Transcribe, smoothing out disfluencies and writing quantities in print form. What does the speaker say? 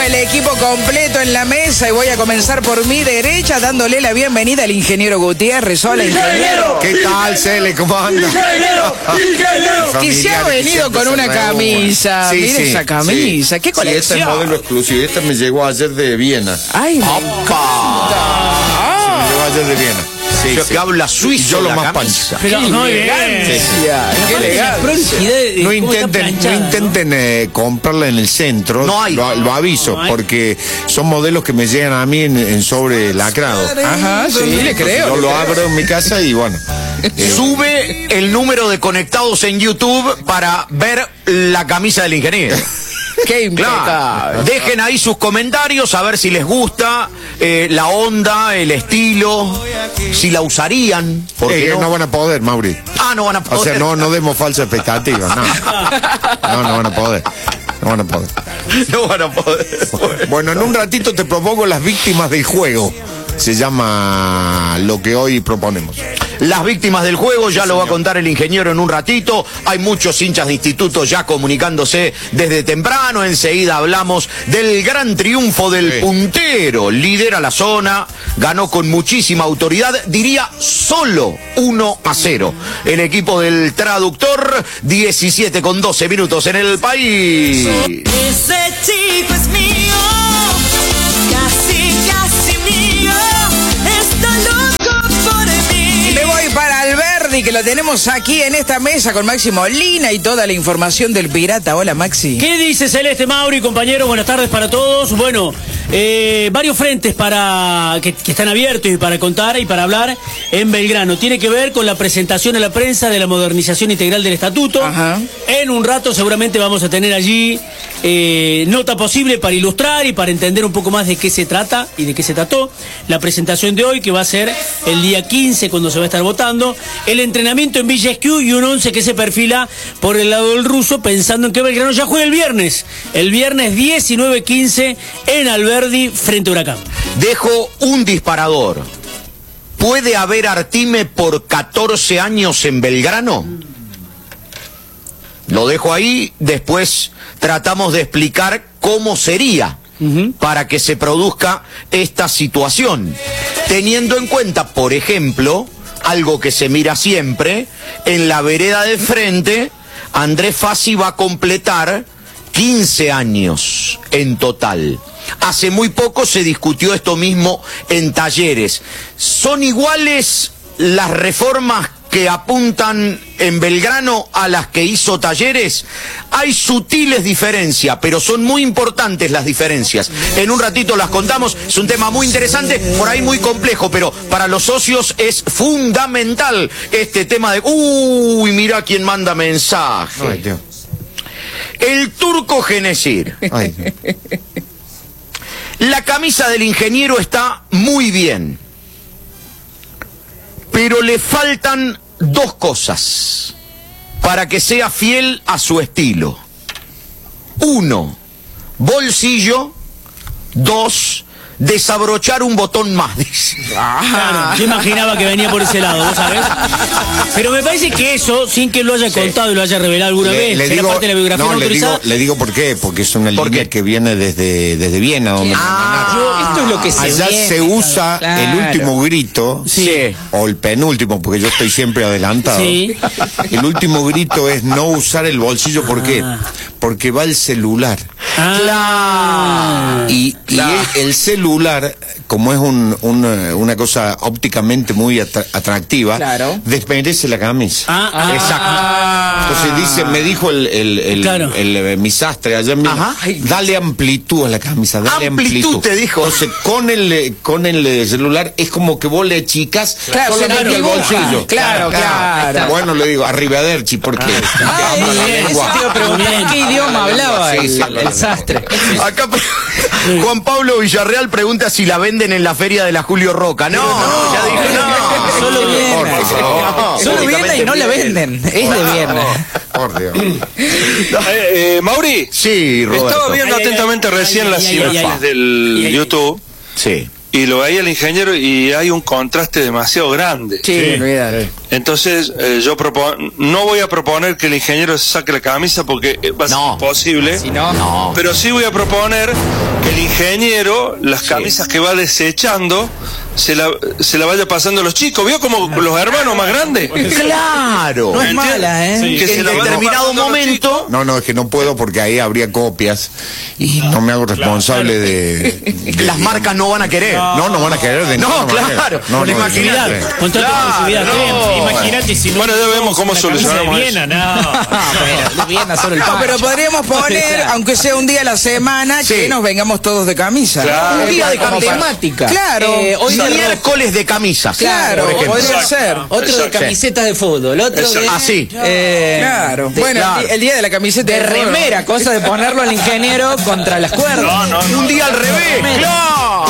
El equipo completo en la mesa y voy a comenzar por mi derecha dándole la bienvenida al ingeniero Gutiérrez. Hola, ingeniero. ¿Qué tal, Cele? ¿Cómo anda? Ingeniero. Que se ha venido con una camisa. Sí, Mira esa camisa. ¿Qué colección? Sí, este es modelo exclusivo. Esta me llegó ayer de Viena. Ay, Me llegó ayer de Viena. Sí, Yo que habla suizo. Yo lo la más camisa. pancha. qué elegancia. Qué elegancia. No intenten comprarla en el centro. No hay. Lo aviso, porque son modelos que me llegan a mí en sobre lacrado. Ajá, sí, le creo. Yo lo abro en mi casa y bueno. Sube el número de conectados en YouTube para ver la camisa del ingeniero. Qué impecable. Claro. Dejen ahí sus comentarios a ver si les gusta la onda, el estilo, si la usarían. Porque no van a poder, Mauri. no van a poder. O sea, no demos falsas expectativas, no. No van a poder. No van a poder. No van a poder. Bueno, en un ratito te propongo las víctimas del juego. Se llama lo que hoy proponemos. Las víctimas del juego, ya lo va a contar el ingeniero en un ratito. Hay muchos hinchas de instituto ya comunicándose desde temprano. Enseguida hablamos del gran triunfo del puntero. Lidera la zona, ganó con muchísima autoridad, diría solo 1-0. El equipo del traductor, 17 con 12 minutos en el país. Ese chico es mío, casi mío, está loco por mí. Me voy para Alberdi, que lo tenemos aquí en esta mesa con Máximo Lina y toda la información del pirata. Hola, Maxi. ¿Qué dice Celeste, Mauri, compañero? Buenas tardes para todos. Bueno, varios frentes que están abiertos y para contar y para hablar en Belgrano. Tiene que ver con la presentación a la prensa de la modernización integral del estatuto. Ajá. En un rato seguramente vamos a tener allí nota posible para ilustrar y para entender un poco más de qué se trata y de qué se trató. La presentación de hoy, que va a ser el día 15 cuando se va a estar votando. El entrenamiento en Villa Esquiú y un 11 que se perfila por el lado del ruso, pensando en que Belgrano ya juega el viernes. El viernes 19-15 en Alberdi frente a Huracán. Dejo un disparador. ¿Puede haber Artime por 14 años en Belgrano? Lo dejo ahí, después tratamos de explicar cómo sería para que se produzca esta situación. Teniendo en cuenta, por ejemplo, algo que se mira siempre, en la vereda de frente, Andrés Fassi va a completar 15 años en total. Hace muy poco se discutió esto mismo en Talleres. ¿Son iguales las reformas que apuntan en Belgrano a las que hizo Talleres? Hay sutiles diferencias, pero son muy importantes las diferencias. En un ratito las contamos, es un tema muy interesante, por ahí muy complejo, pero para los socios es fundamental este tema de... Uy, mira quién manda mensaje. Ay, Dios. El turco Genesir. Ay. La camisa del ingeniero está muy bien, pero le faltan dos cosas para que sea fiel a su estilo. 1, bolsillo. 2, desabrochar un botón más, dice. Claro, yo imaginaba que venía por ese lado, ¿vos sabés? Pero me parece que eso, sin que lo haya contado y lo haya revelado alguna vez, ¿será parte de la biografía no autorizada? Le digo por qué, porque es una línea que viene desde Viena, donde Esto es lo que se allá viene, se usa claro. el último grito, Sí. o el penúltimo, porque yo estoy siempre adelantado. Sí. El último grito es no usar el bolsillo, ¿por qué? Porque va el celular. Y el celular, como es una cosa ópticamente muy atractiva, Claro. desmerece la camisa. Exacto. Entonces me dijo el misastre allá en Viena, dale amplitud a la camisa, dale Amplitud, te dijo. Entonces con el celular es como que vos le achicas solamente el bolsillo. Claro. Bueno, le digo, arrivederci, porque Muy bien, eso te iba a preguntar, ¿qué idioma hablaba el sastre? Acá Juan Pablo Villarreal pregunta si la venden en la feria de la Julio Roca. No, ya dijo no. Solo Viena. Solo Viena y no la venden. Es de Viena. Por Dios. Mauri, Sí, Roberto. estaba viendo atentamente recién las imágenes del YouTube. Sí. y lo veía el ingeniero y hay un contraste demasiado grande. Sí, olvídate. Entonces yo no voy a proponer que el ingeniero saque la camisa porque va a ser imposible, Si no, pero sí voy a proponer que el ingeniero las camisas que va desechando se la vaya pasando a los chicos. ¿Vio como los hermanos más grandes? Claro. no es mala, ¿eh? Sí. Que Que se en la vayan determinado pasando a los momento... No, es que no puedo porque ahí habría copias y no me hago responsable de Las marcas no van a querer. No van a querer de No, ninguna manera. claro. No, Exclusividad, imagínate. contrato de exclusividad. no. Imagínate si no. Bueno, ya vemos cómo la camisa solucionamos de Viena, no. Viena solo el pero podríamos poner, aunque sea un día a la semana, Sí. que nos vengamos todos de camisa. Claro. Un día de Como camisa. temática. Claro. Hoy de Miércoles de camisas. Claro, por ejemplo. podría ser. Otro de Exacto. camisetas de fútbol, otro de... Así. Claro. Bueno, claro. el día de la camiseta De fútbol. remera, cosa de ponerlo al ingeniero contra las cuerdas. No. Un día al revés. Claro.